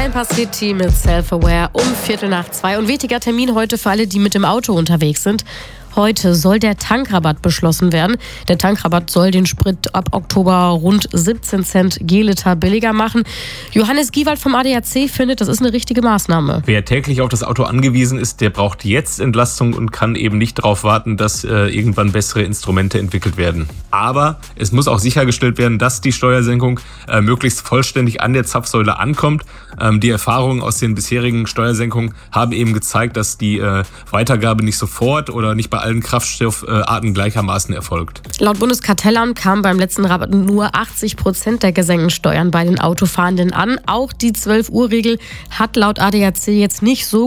Camper City mit Self-Aware um 1:45. Und wichtiger Termin heute für alle, die mit dem Auto unterwegs sind. Heute soll der Tankrabatt beschlossen werden. Der Tankrabatt soll den Sprit ab Oktober rund 17 Cent je Liter billiger machen. Johannes Giewald vom ADAC findet, das ist eine richtige Maßnahme. Wer täglich auf das Auto angewiesen ist, der braucht jetzt Entlastung und kann eben nicht darauf warten, dass irgendwann bessere Instrumente entwickelt werden. Aber es muss auch sichergestellt werden, dass die Steuersenkung möglichst vollständig an der Zapfsäule ankommt. Die Erfahrungen aus den bisherigen Steuersenkungen haben eben gezeigt, dass die Weitergabe nicht sofort oder nicht bei allen Kraftstoffarten gleichermaßen erfolgt. Laut Bundeskartellamt kamen beim letzten Rabatt nur 80% der gesenkten Steuern bei den Autofahrenden an. Auch die 12-Uhr-Regel hat laut ADAC jetzt nicht so